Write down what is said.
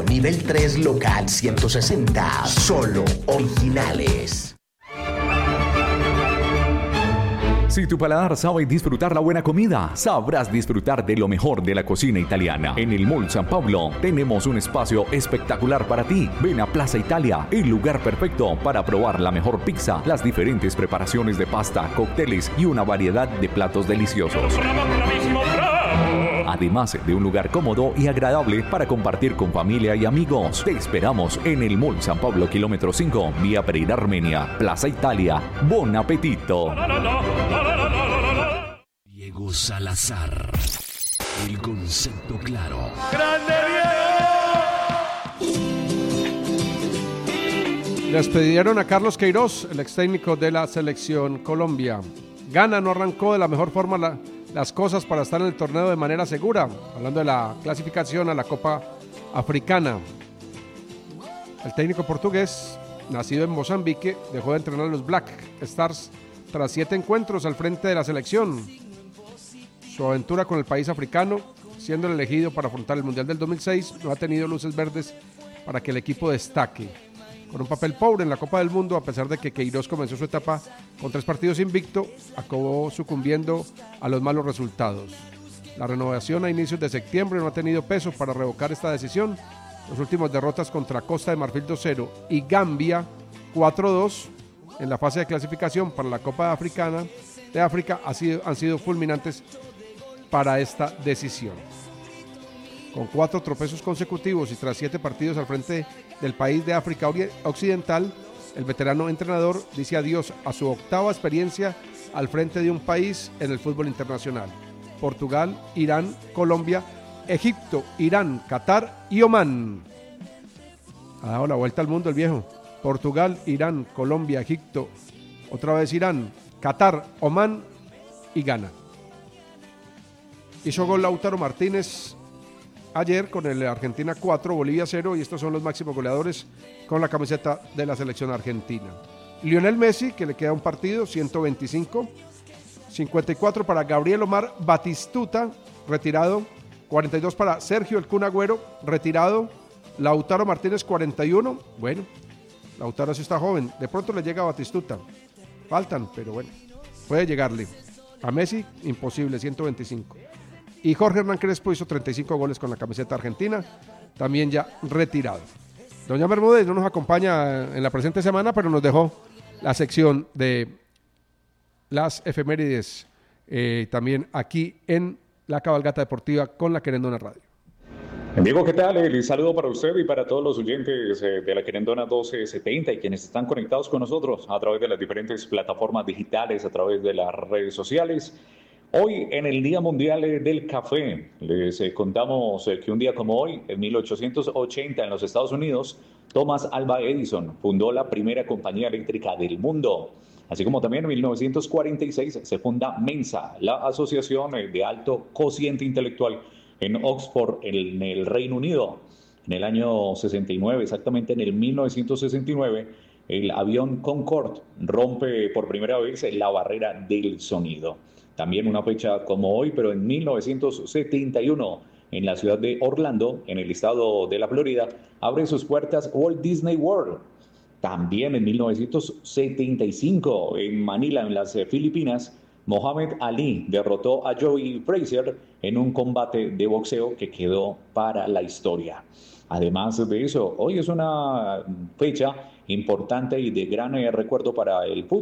nivel 3 local 160. Solo originales. Si tu paladar sabe disfrutar la buena comida, sabrás disfrutar de lo mejor de la cocina italiana. En el Mall San Pablo tenemos un espacio espectacular para ti. Ven a Plaza Italia, el lugar perfecto para probar la mejor pizza, las diferentes preparaciones de pasta, cócteles y una variedad de platos deliciosos. Además de un lugar cómodo y agradable para compartir con familia y amigos. Te esperamos en el Mall San Pablo, kilómetro 5, vía Pereira Armenia, Plaza Italia. ¡Bon apetito! Diego Salazar. El concepto claro. ¡Grande Diego! Despidieron a Carlos Queiroz, el ex técnico de la selección Colombia. Ghana no arrancó de la mejor forma las cosas para estar en el torneo de manera segura, hablando de la clasificación a la Copa Africana. El técnico portugués, nacido en Mozambique, dejó de entrenar a los Black Stars tras 7 encuentros al frente de la selección. Su aventura con el país africano, siendo el elegido para afrontar el Mundial del 2006, no ha tenido luces verdes para que el equipo destaque. Con un papel pobre en la Copa del Mundo, a pesar de que Queiroz comenzó su etapa con 3 partidos invicto, acabó sucumbiendo a los malos resultados. La renovación a inicios de septiembre no ha tenido peso para revocar esta decisión. Las últimas derrotas contra Costa de Marfil 2-0 y Gambia 4-2 en la fase de clasificación para la Copa Africana de África han sido fulminantes para esta decisión. Con 4 tropezones consecutivos y tras 7 partidos al frente del país de África Occidental, el veterano entrenador dice adiós a su 8ª experiencia al frente de un país en el fútbol internacional. Portugal, Irán, Colombia, Egipto, Irán, Qatar y Omán. Ha dado la vuelta al mundo el viejo. Portugal, Irán, Colombia, Egipto, otra vez Irán, Qatar, Omán y Ghana. Hizo gol Lautaro Martínez ayer con el Argentina 4, Bolivia 0, y estos son los máximos goleadores con la camiseta de la selección argentina. Lionel Messi, que le queda un partido, 125, 54 para Gabriel Omar Batistuta, retirado, 42 para Sergio El Kun Agüero, retirado, Lautaro Martínez 41, bueno, Lautaro sí está joven, de pronto le llega a Batistuta, faltan, pero bueno, puede llegarle. A Messi, imposible, 125. Y Jorge Hernán Crespo hizo 35 goles con la camiseta argentina, también ya retirado. Doña Bermúdez no nos acompaña en la presente semana, pero nos dejó la sección de las efemérides también aquí en la Cabalgata Deportiva con la Querendona Radio. Diego, ¿qué tal? El saludo para usted y para todos los oyentes de la Querendona 1270 y quienes están conectados con nosotros a través de las diferentes plataformas digitales, a través de las redes sociales. Hoy, en el Día Mundial del Café, les contamos que un día como hoy, en 1880, en los Estados Unidos, Thomas Alva Edison fundó la primera compañía eléctrica del mundo. Así como también en 1946 se funda Mensa, la Asociación de Alto Cociente Intelectual en Oxford, en el Reino Unido. En el año 69, exactamente en el 1969, el avión Concorde rompe por primera vez la barrera del sonido. También una fecha como hoy, pero en 1971, en la ciudad de Orlando, en el estado de la Florida, abre sus puertas Walt Disney World. También en 1975, en Manila, en las Filipinas, Muhammad Ali derrotó a Joe Frazier en un combate de boxeo que quedó para la historia. Además de eso, hoy es una fecha importante y de gran recuerdo para el fútbol.